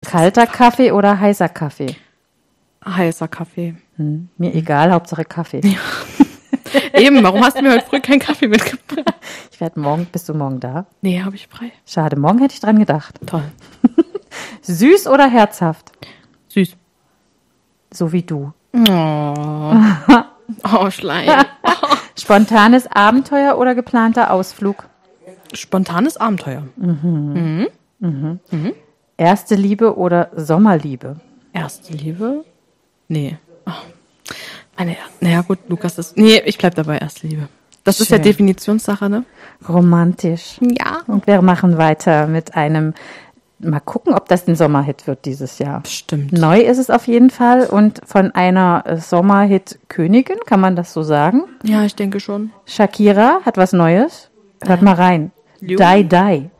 Kalter Kaffee oder heißer Kaffee? Heißer Kaffee. Mir egal, Hauptsache Kaffee. Ja. Eben, warum hast du mir heute früh keinen Kaffee mitgebracht? Bist du morgen da? Nee, habe ich frei. Schade, morgen hätte ich dran gedacht. Toll. Süß oder herzhaft? Süß. So wie du. Oh, Schleim. Spontanes Abenteuer oder geplanter Ausflug? Spontanes Abenteuer. Erste Liebe oder Sommerliebe? Erste Liebe? Nee. Oh. Naja, gut, Lukas ist. Nee, ich bleib dabei, erste Liebe. Das ist ja Schön. Definitionssache, ne? Romantisch. Ja. Und wir machen weiter mit einem, mal gucken, ob das ein Sommerhit wird dieses Jahr. Stimmt. Neu ist es auf jeden Fall und von einer Sommerhit-Königin, kann man das so sagen? Ja, ich denke schon. Shakira hat was Neues. Hört mal rein. Jo. Die, die.